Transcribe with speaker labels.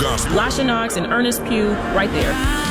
Speaker 1: gospel.
Speaker 2: Lasha Knox and Ernest Pugh right there.